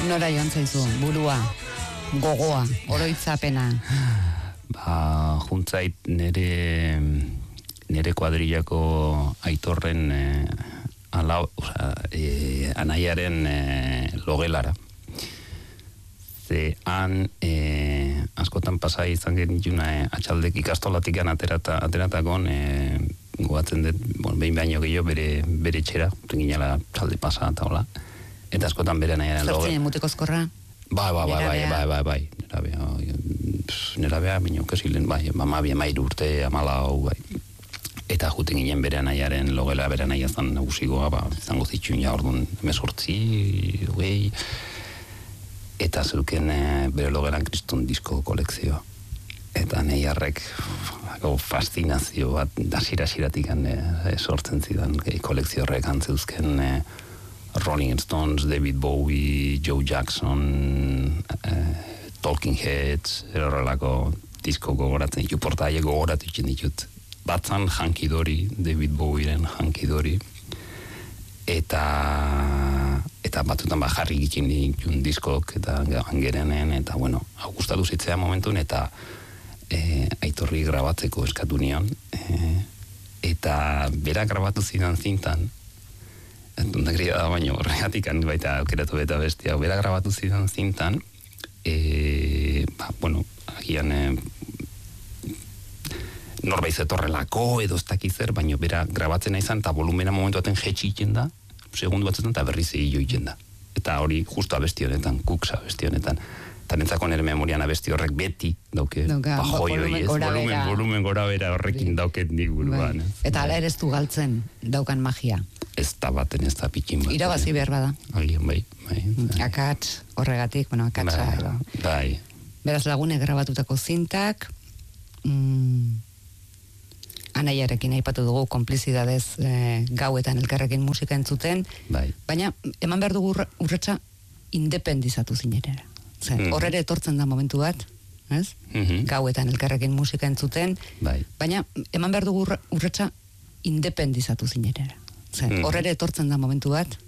Nora joan zaizu, burua, gogoa, oroitzapena? Juntzait nere kuadrillako Aitorren anaiaren logelara. Ze han askotan pasai izan genituna atxaldek ikastolatikan ateratakon goatzen dut, behin baino gehiago bere txera, ginela txalde pasa eta hola. Eta askotan bere anaiaren loge. Zertzinen mutikozkorra? Bai. Nerabea, bineo kesilen, mamabia mairu urte, amalau, bai. Eta juten ginen bere anaiaren logela, bere anaia zan nagusigoa, izango zitxun ja orduan 18, hogei. Eta zeuken bere logelan kristun disko kolekzioa. Eta nahiarrek fascinazio bat dasira-siratik sortzen zidan kolekzio horrek antzeuzken Rolling Stones, David Bowie, Joe Jackson, Talking Heads, horrelako disko gogoratzen ditu, portaile gogoratu itzen ditut. Batzan Hanky Dory, David Bowieren Hanky Dory, eta batzutan jarri gitzen ditun diskok, eta angerenen, eta bueno, hau gustatu zitzea momentun, eta Aitorri grabatzeko eskatu nion, eta bera grabatu zidan zintan, Dundakria da baino horregatik baita aukeratu eta bestia, bera grabatu zidan zintan, agian norbait zetorrelako edo ez dakizer, baino bera grabatzen izan eta volumena momentu baten jetxi iten da, segundu batzutan eta berriz egin iten da. Eta hori justu abesti honetan, Kuksa abesti honetan. Eta nentzako nire memorian abesti horrek beti dauke, volumen gora bera horrekin dauket nik buruan. Eta ala ere ez du galtzen daukan magia. Ez da baten, ez da pikin bat. Irabazi behar bada. Agian, bai. Akats, horregatik, akatsa. Bai. Beraz lagunek grabatutako zintak, anaiarekin aipatu dugu konplizidadez gauetan elkarrekin musika entzuten, baina eman behar dugu urratsa independizatu zinerera. Horrere etortzen da momentu bat, ez? Gauetan elkarrekin musika entzuten, baina eman behar dugu urratsa independizatu zinerera. Horrere etortzen da momentu bat,